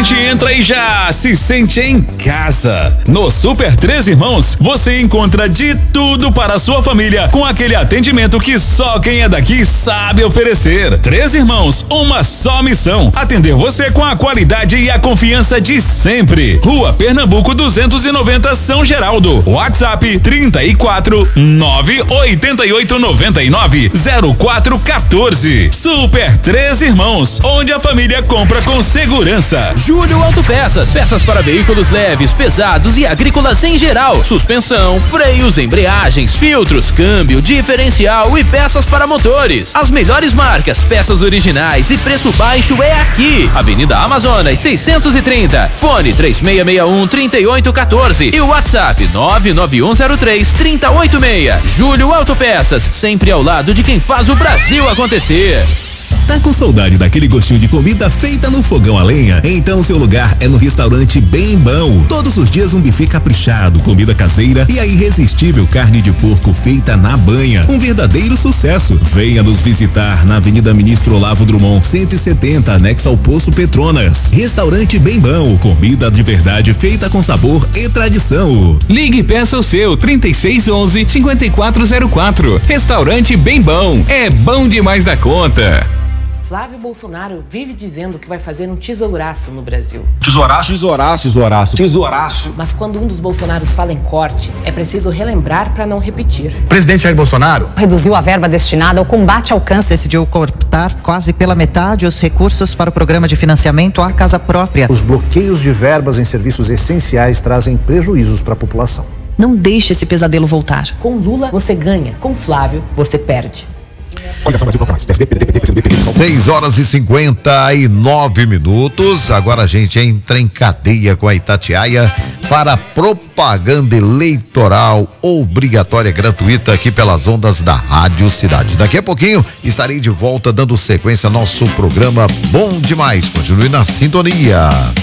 gente entra e já se sente em casa. No Super Três Irmãos, você encontra de tudo para a sua família, com aquele atendimento que só quem é daqui sabe oferecer. Três Irmãos, uma só missão: atender você com a qualidade e a confiança de sempre. Rua Pernambuco 290, São Geraldo. WhatsApp 34 988 99 0414. Super Três Irmãos, onde a família compra com segurança. Júlio Autopeças, peças para veículos leves, pesados e agrícolas em geral. Suspensão, freios, embreagens, filtros, câmbio, diferencial e peças para motores. As melhores marcas, peças originais e preço baixo é aqui. Avenida Amazonas 630. Fone 3661-3814 e o WhatsApp 99103-3086. Júlio Autopeças, sempre ao lado de quem faz o Brasil acontecer. Tá com saudade daquele gostinho de comida feita no fogão a lenha? Então seu lugar é no Restaurante Bem Bom. Todos os dias um buffet caprichado, comida caseira e a irresistível carne de porco feita na banha. Um verdadeiro sucesso. Venha nos visitar na Avenida Ministro Olavo Drummond, 170, anexo ao Poço Petronas. Restaurante Bem Bom, comida de verdade feita com sabor e tradição. Ligue e peça o seu 3611-5404. Restaurante Bem Bom, é bom demais da conta. Flávio Bolsonaro vive dizendo que vai fazer um tesouraço no Brasil. Tesouraço? Tesouraço. Mas quando um dos Bolsonaros fala em corte, é preciso relembrar para não repetir. Presidente Jair Bolsonaro reduziu a verba destinada ao combate ao câncer. Decidiu cortar quase pela metade os recursos para o programa de financiamento à casa própria. Os bloqueios de verbas em serviços essenciais trazem prejuízos para a população. Não deixe esse pesadelo voltar. Com Lula, você ganha. Com Flávio, você perde. 6h59. Agora a gente entra em cadeia com a Itatiaia para propaganda eleitoral obrigatória gratuita aqui pelas ondas da Rádio Cidade. Daqui a pouquinho estarei de volta dando sequência ao nosso programa Bom Demais. Continue na sintonia.